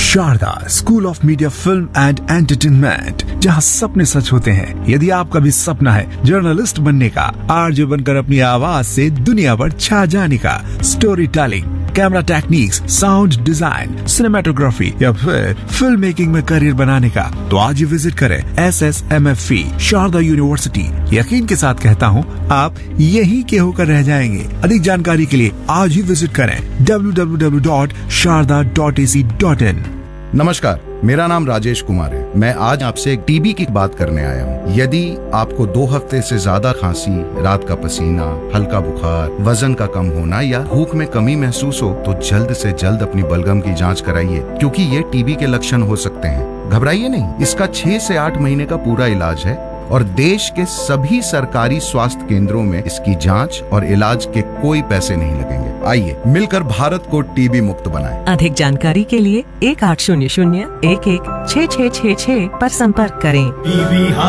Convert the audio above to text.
Sharda school of media film and entertainment, जहां सपने सच होते हैं। यदि आपका भी सपना है जर्नलिस्ट बनने का, आरजे बनकर अपनी आवाज से दुनिया पर छा जाने का, story telling, camera techniques, sound design, cinematography या फिर फिल्म मेकिंग में करियर बनाने का, तो आज ही विजिट करें SSMFE शारदा यूनिवर्सिटी। यकीन के साथ कहता हूँ, आप यहीं के होकर रह जाएंगे। अधिक जानकारी के लिए आज ही विजिट करें www.sharda.ac.in। नमस्कार, मेरा नाम राजेश कुमार है। मैं आज आपसे एक टीबी की बात करने आया हूँ। यदि आपको 2 हफ्ते से ज्यादा खांसी, रात का पसीना, हल्का बुखार, वजन का कम होना या भूख में कमी महसूस हो, तो जल्द से जल्द अपनी बलगम की जांच कराइए, क्योंकि ये टीबी के लक्षण हो सकते हैं। घबराइए नहीं, इसका 6 से 8 महीने का पूरा इलाज है और देश के सभी सरकारी स्वास्थ्य केंद्रों में इसकी जांच और इलाज के कोई पैसे नहीं लगेंगे। आइए मिलकर भारत को टीबी मुक्त बनाएं। अधिक जानकारी के लिए 1800 11 6666 पर संपर्क करें।